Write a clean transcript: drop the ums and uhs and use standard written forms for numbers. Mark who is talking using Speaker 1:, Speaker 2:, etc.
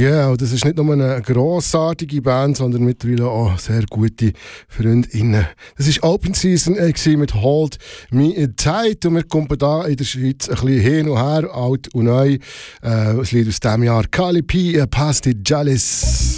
Speaker 1: Ja, und das ist nicht nur eine grossartige Band, sondern mittlerweile auch sehr gute FreundInnen. Das war Open Season mit Hold Me Tight und wir kommen da in der Schweiz ein bisschen hin und her, alt und neu. Das Lied aus diesem Jahr, Kali P, Pasti Jalis.